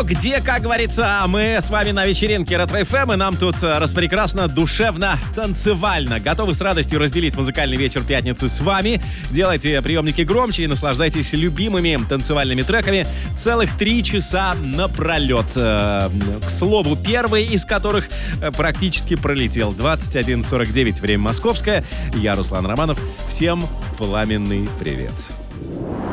где, как говорится, мы с вами на вечеринке Ретро-ФМ, и нам тут распрекрасно, душевно, танцевально. Готовы с радостью разделить музыкальный вечер пятницы с вами. Делайте приемники громче и наслаждайтесь любимыми танцевальными треками целых 3 часа напролет. К слову, первый из которых практически пролетел. 21:49, время московское. Я Руслан Романов. Всем пламенный привет.